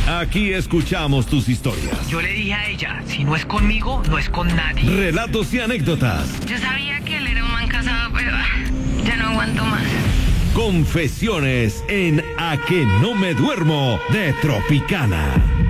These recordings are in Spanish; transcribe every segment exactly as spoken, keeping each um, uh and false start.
Aquí escuchamos tus historias. Yo le dije a ella, si no es conmigo, no es con nadie. Relatos y anécdotas. Yo sabía que él era un man casado, pero ya no aguanto más. Confesiones en A que no me duermo de Tropicana.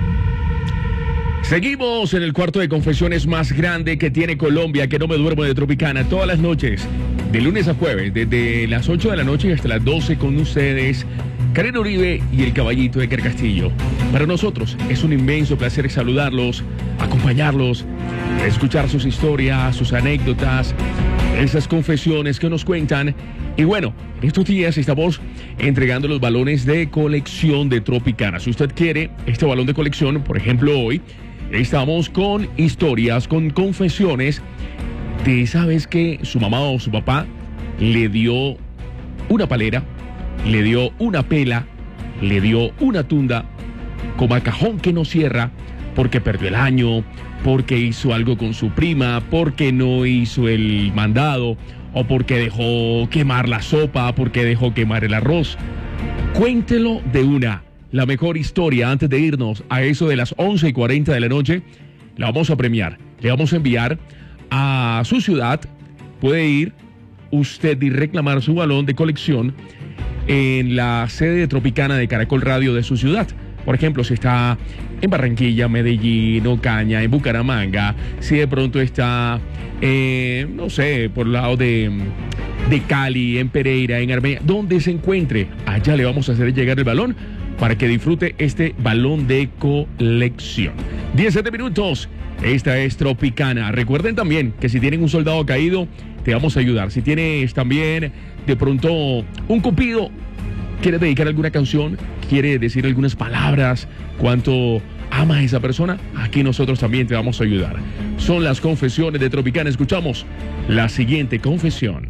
Seguimos en el cuarto de confesiones más grande que tiene Colombia, que no me duermo de Tropicana, todas las noches, de lunes a jueves, desde las ocho de la noche hasta las doce con ustedes, Karen Uribe y el caballito Edgar Castillo. Para nosotros es un inmenso placer saludarlos, acompañarlos, escuchar sus historias, sus anécdotas, esas confesiones que nos cuentan. Y bueno, en estos días estamos entregando los balones de colección de Tropicana. Si usted quiere este balón de colección, por ejemplo hoy, estamos con historias, con confesiones de esa vez que su mamá o su papá le dio una palera, le dio una pela, le dio una tunda, como a cajón que no cierra, porque perdió el año, porque hizo algo con su prima, porque no hizo el mandado, o porque dejó quemar la sopa, porque dejó quemar el arroz. Cuéntelo de una. La mejor historia antes de irnos a eso de las once y cuarenta de la noche, la vamos a premiar. Le vamos a enviar a su ciudad. Puede ir usted y reclamar su balón de colección en la sede de Tropicana de Caracol Radio de su ciudad. Por ejemplo, si está en Barranquilla, Medellín, Ocaña, en Bucaramanga, si de pronto está, eh, no sé, por el lado de, de Cali, en Pereira, en Armenia, donde se encuentre, allá le vamos a hacer llegar el balón para que disfrute este balón de colección. diecisiete minutos, esta es Tropicana. Recuerden también que si tienen un soldado caído, te vamos a ayudar. Si tienes también de pronto un cupido, ¿quieres dedicar alguna canción? ¿Quiere decir algunas palabras? ¿Cuánto ama a esa persona? Aquí nosotros también te vamos a ayudar. Son las confesiones de Tropicana. Escuchamos la siguiente confesión.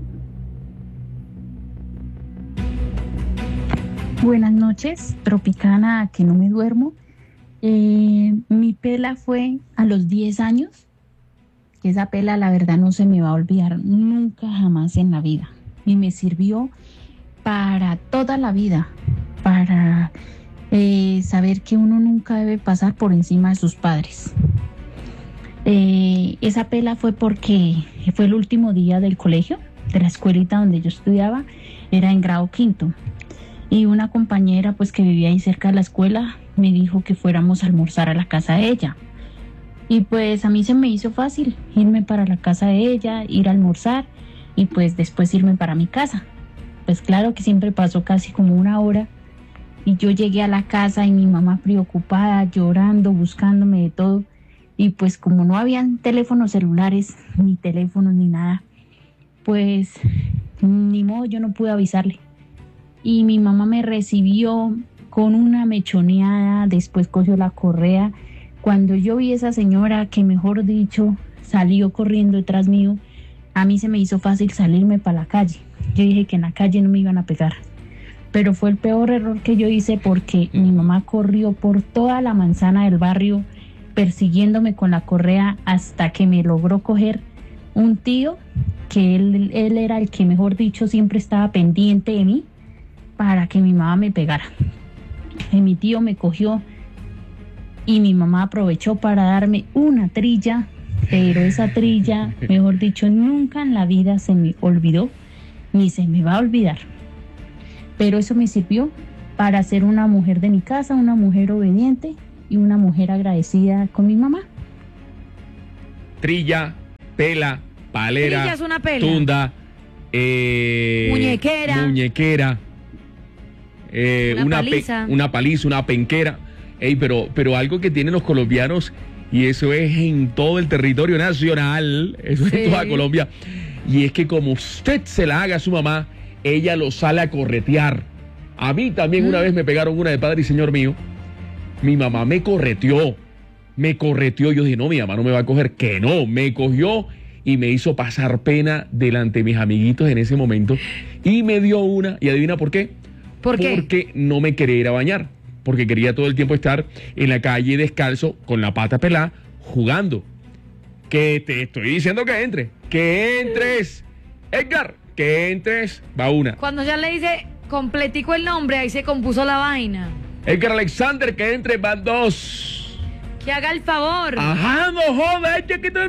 Buenas noches, Tropicana, que no me duermo. Eh, mi pela fue a los diez años. Esa pela, la verdad, no se me va a olvidar nunca jamás en la vida. Y me sirvió para toda la vida, para eh, saber que uno nunca debe pasar por encima de sus padres. Eh, esa pela fue porque fue el último día del colegio, de la escuelita donde yo estudiaba, era en grado quinto. Y una compañera pues que vivía ahí cerca de la escuela me dijo que fuéramos a almorzar a la casa de ella. Y pues a mí se me hizo fácil irme para la casa de ella, ir a almorzar y pues después irme para mi casa. Pues claro que siempre pasó casi como una hora y yo llegué a la casa y mi mamá preocupada, llorando, buscándome de todo. Y pues como no habían teléfonos celulares, ni teléfonos ni nada, pues ni modo, yo no pude avisarle. Y mi mamá me recibió con una mechoneada, después cogió la correa. Cuando yo vi a esa señora que, mejor dicho, salió corriendo detrás mío, a mí se me hizo fácil salirme para la calle. Yo dije que en la calle no me iban a pegar. Pero fue el peor error que yo hice porque mi mamá corrió por toda la manzana del barrio persiguiéndome con la correa hasta que me logró coger un tío, que él, él era el que, mejor dicho, siempre estaba pendiente de mí para que mi mamá me pegara. Y mi tío me cogió y mi mamá aprovechó para darme una trilla, pero esa trilla, mejor dicho, nunca en la vida se me olvidó, ni se me va a olvidar. Pero eso me sirvió para ser una mujer de mi casa, una mujer obediente y una mujer agradecida con mi mamá. Trilla, pela, palera, Trilla es una pela. tunda, eh, Muñequera. muñequera, eh, Una una, paliza. Pe, una paliza, una penquera. Ey, pero, pero algo que tienen los colombianos, y eso es en todo el territorio nacional, eso es Sí. en toda Colombia, y es que como usted se la haga a su mamá, ella lo sale a corretear. A mí también mm. una vez me pegaron una de padre y señor mío. Mi mamá me correteó, me correteó. Yo dije, no, mi mamá no me va a coger. Que no, me cogió y me hizo pasar pena delante de mis amiguitos en ese momento. Y me dio una, y adivina por qué. ¿Por qué? Porque no me quería ir a bañar. Porque quería todo el tiempo estar en la calle descalzo, con la pata pelada, jugando. Que te estoy diciendo que entre. Que entres. Edgar, que entres. Va una. Cuando ya le dice completico el nombre, ahí se compuso la vaina. Edgar Alexander, que entre van dos. Que haga el favor. Ajá, no joda, es que me,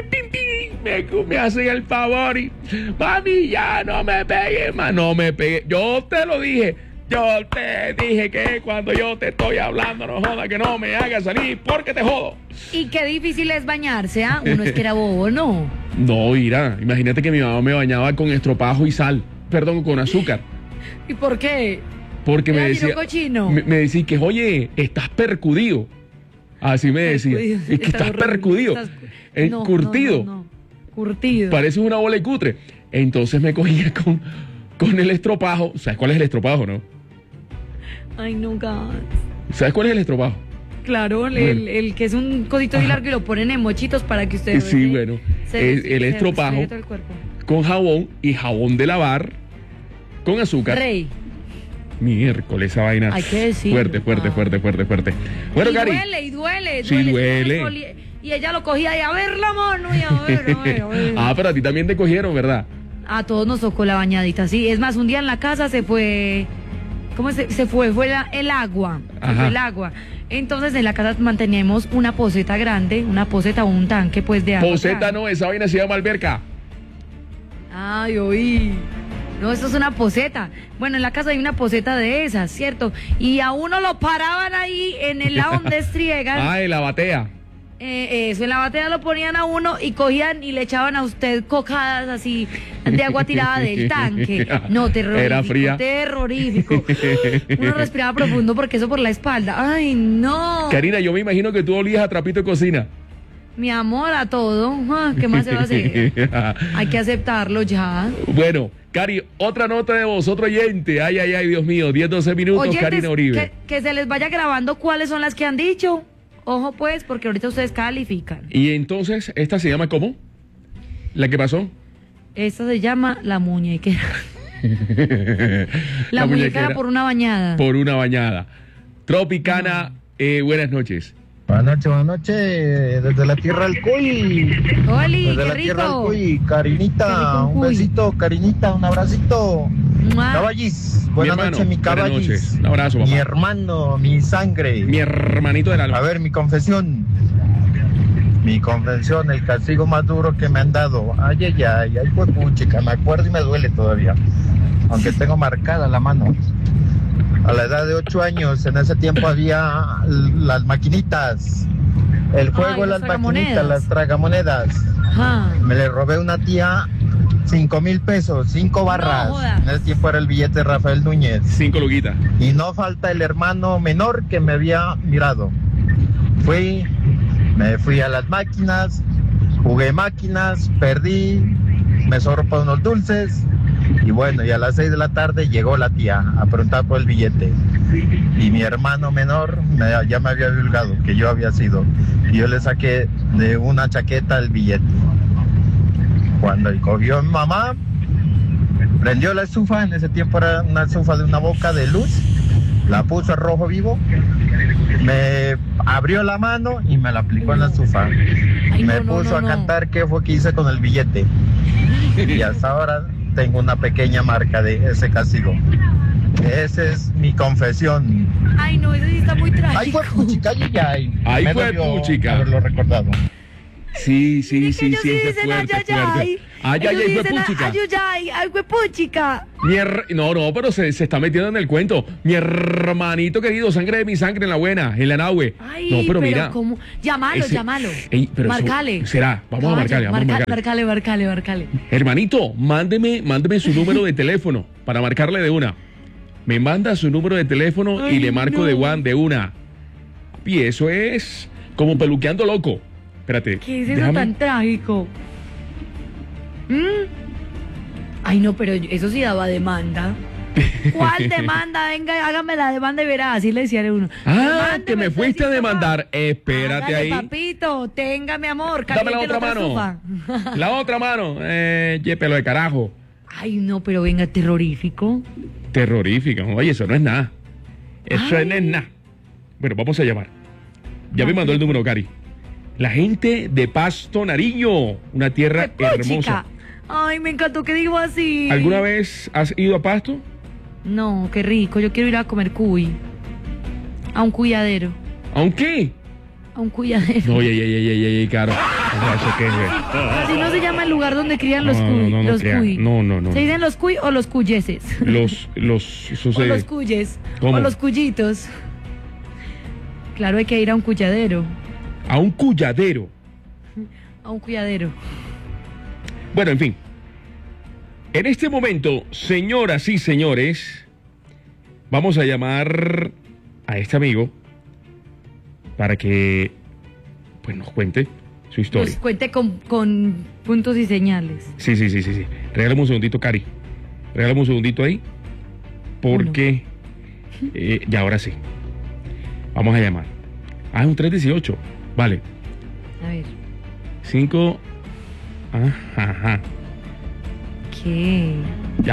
me, me hacen el favor y mami, ya no me pegues más, no me pegues. Yo te lo dije, yo te dije que cuando yo te estoy hablando, no joda, que no me hagas salir porque te jodo. Y qué difícil es bañarse, ¿ah? Uno es que era bobo, ¿no? No, mira, imagínate que mi mamá me bañaba con estropajo y sal, perdón, con azúcar. ¿Y por qué? Porque me ¿Era decía, vino cochino? me, me decía que, oye, estás percudido. Así me decía, Percudido, es que está estás horrible, percudido, estás- es No, curtido. no, no, no. Curtido. Pareces una bola de cutre. Entonces me cogía con, con el estropajo. ¿Sabes cuál es el estropajo, no? Ay, nunca. ¿Sabes cuál es el estropajo? Claro, el, Bueno. el, el que es un cosito y largo y lo ponen en mochitos para que ustedes... Sí, bueno, es el estropajo. Con jabón y jabón de lavar con azúcar. Rey. Miércoles, esa vaina. Hay que decirlo. Fuerte, fuerte, Ah. fuerte, fuerte, fuerte. Bueno, y Cari. duele, y duele. Sí, duele. duele. Y ella lo cogía y a ver la mano y a ver, a ver, a ver. Ah, pero a ti también te cogieron, ¿verdad? A todos nos tocó la bañadita, sí. Es más, un día en la casa se fue... ¿Cómo se, se fue? Fue la- el agua. Se Ajá. fue el agua. Entonces en la casa manteníamos una poseta grande, una poseta o un tanque pues de agua. Poseta grande. no, esa vaina se llama alberca. Ay, oí. No, esto es una poseta. Bueno, en la casa hay una poseta de esas, ¿cierto? Y a uno lo paraban ahí en el lado donde estriegan. Ah, en la batea. Eh, eso, en la batea lo ponían a uno y cogían y le echaban a usted cocadas así de agua tirada del tanque. No, terrorífico. Era fría. Terrorífico. Uno respiraba profundo porque eso por la espalda. Ay, no. Karina, yo me imagino que tú olías a trapito de cocina. Mi amor, a todo. Ah, ¿qué más se va a hacer? Hay que aceptarlo ya. Bueno, Cari, otra nota de voz, otro oyente. Ay, ay, ay, Dios mío, diez, doce minutos, Oyentes, Karina Uribe. que, que se les vaya grabando cuáles son las que han dicho. Ojo pues, porque ahorita ustedes califican. Y entonces, ¿esta se llama cómo? ¿La que pasó? Esta se llama la muñequera. La, La muñequera muñequera. por una bañada. Por una bañada. Tropicana, eh, buenas noches. Buenas noches, buenas noches, desde la tierra del Cuy. Oli, Desde qué la tierra del rico. Cuy, Qué Carinita, rico, un Cuy. besito, Carinita, un abracito. Mua. Caballis, buenas hermano, noches, mi buenas caballis. noches. Un abrazo, papá. Mi hermano, mi sangre. Mi hermanito del alma. A ver, mi confesión. Mi confesión, el castigo más duro que me han dado. Ay, ay, ay, ay, fue puchica, me acuerdo y me duele todavía. Aunque tengo marcada la mano. A la edad de ocho años, en ese tiempo había las maquinitas. El juego Ay, de las las maquinitas, tragamonedas. las tragamonedas. Ajá. Me le robé a una tía cinco mil pesos, cinco barras. jodas. En ese tiempo era el billete de Rafael Núñez. Cinco luguitas. Y no falta el hermano menor que me había mirado. Fui, me fui a las máquinas, jugué máquinas, perdí, me sobró para unos dulces. Y bueno, y a las seis de la tarde llegó la tía a preguntar por el billete. Y mi hermano menor me- ya me había divulgado que yo había sido. Y yo le saqué de una chaqueta el billete. Cuando cogió mi mamá, prendió la estufa, en ese tiempo era una estufa de una boca de luz, la puso a rojo vivo, me abrió la mano y me la aplicó en la estufa. Ay, Me no, no, puso no, a no. cantar qué fue que hice con el billete. Y hasta ahora tengo una pequeña marca de ese castigo. Esa es mi confesión. Ay, no, eso sí está muy trágico. Ay, fue puchica, ay, ay. Ay, Me fue dolió puchica. haberlo recordado. Sí, sí, Es que sí, ellos sí, sí ese es dicen fuerte, ay, ay, ay. fuerte. Ay, ay, Ellos ay, fue dicen, puchica. ay, ay, ay, ay, fue puchica. Mi her- No, no, pero se, se está metiendo en el cuento. Mi hermanito querido, sangre de mi sangre en la buena, en la nahue. Ay, No, pero, mira. ¿cómo? Llámalo, ese- llámalo. Ey, pero eso- marcale. será, vamos a Caballo, marcarle, vamos a marca- marcarle. Marcale, marcale, marcale. Hermanito, mándeme, mándeme su número de teléfono para marcarle de una. Me manda su número de teléfono y Ay, le marco no. de one de una. Y eso es como peluqueando loco. Espérate. ¿Qué es eso déjame- tan trágico? ¿Mm? Ay, no, pero eso sí daba demanda. ¿Cuál demanda? Venga, hágame la demanda y verá. Así le decía a uno. Ah, Demándeme, que me fuiste a Francisco. demandar. Espérate Hágale, ahí. papito, tenga mi amor. Dame la caliente otra mano. estufa. La otra mano. Eh, ye, pelo de carajo. Ay, no, pero venga, terrorífico. Terrorífica. Oye, eso no es nada. Eso Ay. no es nada. Bueno, vamos a llamar. Ya me Vamos. mandó el número, Cari. La gente de Pasto Nariño, una tierra ¡Qué hermosa. chica! Ay, me encantó que digo así. ¿Alguna vez has ido a Pasto? No, qué rico. Yo quiero ir a comer cuy. A un cuyadero. ¿A un qué? A un cuyadero. No, oye, oye, oye, oye, oye, Caro. O sea, ¿eso qué es? Así no se llama el lugar donde crían los No, cuy. no, no, no los crean. cuy. No, no, no. ¿Se dicen los cuy o los cuyeses? Los, los, eso O se- los cuyes. ¿Cómo? O los cuyitos. Claro, hay que ir a un cuyadero. a un cuyadero. A un cuyadero. Bueno, en fin. En este momento, señoras y señores, vamos a llamar a este amigo para que pues nos cuente su historia. Nos cuente con, con puntos y señales. Sí, sí, sí, sí, sí. Regálame un segundito, Cari. Regálame un segundito ahí. Porque eh, ya ahora sí. Vamos a llamar. Ah, es un tres dieciocho. Vale. A ver. cinco. Ajá, ajá. ¿Qué?